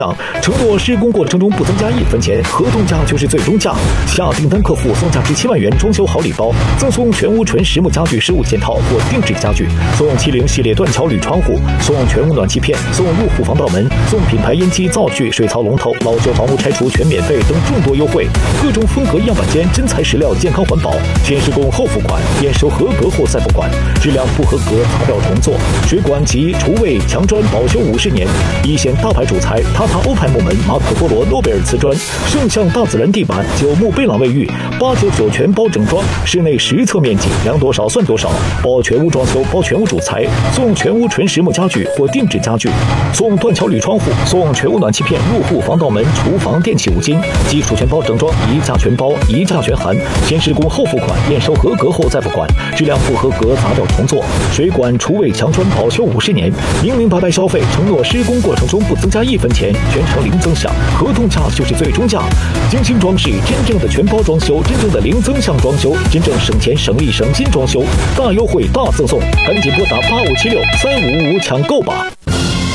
承诺施工过程中不增加1分钱，合同价就是最终价。下订单客户送价值7万元装修好礼包，赠送全屋纯实木家具15件套或定制家具，送70系列断桥铝窗户，送全屋暖气片，送入户防盗门，送品牌烟机、灶具、水槽龙头，老旧房屋拆除全免费等众多优惠。各种风格样板间，真材实料，健康环保，先施工后付款，验收合格后再付款，质量不合格砸掉重做。水管及厨卫墙砖保修50年，一线大牌主材塔塔欧派木门、马可波罗诺贝尔瓷砖，圣象大自然地板、9木贝朗卫浴，899全包整装，室内实测面积量多少算多少，包全屋装修，包全屋主材，送全屋纯实木家具或定制家具，送断桥铝窗户，送全屋暖气片、入户防盗门、厨房电器5金，基础全包整装，一价全包，一价全含，先施工后付款，验收合格后再付款，质量不合格砸掉重做。水管、厨卫墙砖保修50年，明明白白消费，承诺施工过程中不增加1分钱，全程零增项，合同价就是最终价。精心装饰，真正的全包装修，真正的零增项装修，真正省钱省力省心装修，大优惠大赠送，赶紧拨打85763555抢购吧。